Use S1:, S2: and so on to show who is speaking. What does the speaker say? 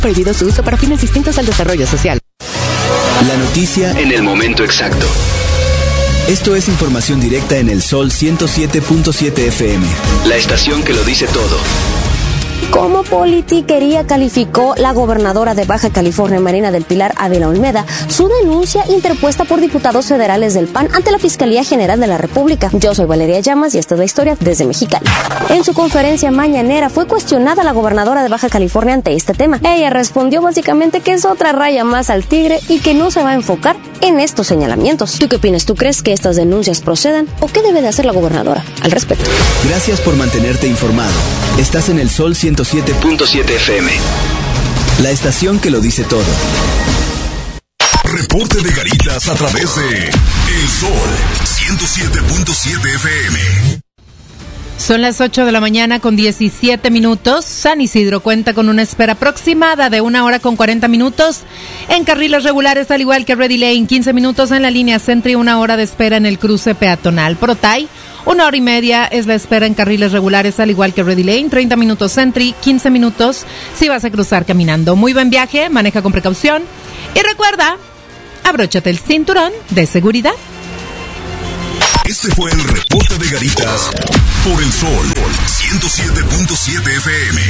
S1: Prohibido su uso para fines distintos al desarrollo social.
S2: La noticia en el momento exacto. Esto es información directa en el Sol 107.7 FM. La estación que lo dice todo.
S3: Como politiquería calificó la gobernadora de Baja California, Marina del Pilar Ávila Olmeda, su denuncia interpuesta por diputados federales del PAN ante la Fiscalía General de la República. Yo soy Valeria Llamas y esta es la historia desde Mexicali. En su conferencia mañanera fue cuestionada la gobernadora de Baja California ante este tema. Ella respondió básicamente que es otra raya más al tigre y que no se va a enfocar en estos señalamientos. ¿Tú qué opinas? ¿Tú crees que estas denuncias procedan o qué debe de hacer la gobernadora al respecto?
S2: Gracias por mantenerte informado. Estás en el Sol 107.7 FM. La estación que lo dice todo.
S4: Reporte de Garitas a través de El Sol 107.7 FM.
S5: Son las 8 de la mañana con 17 minutos. San Isidro cuenta con una espera aproximada de 1 hora con 40 minutos en carriles regulares, al igual que Ready Lane, 15 minutos en la línea Centro y 1 hora de espera en el cruce peatonal. Por Otay, 1 hora y media es la espera en carriles regulares, al igual que Ready Lane, 30 minutos Sentry, 15 minutos si vas a cruzar caminando. Muy buen viaje, maneja con precaución y recuerda, abróchate el cinturón de seguridad.
S4: Este fue el reporte de Garitas por El Sol 107.7 FM.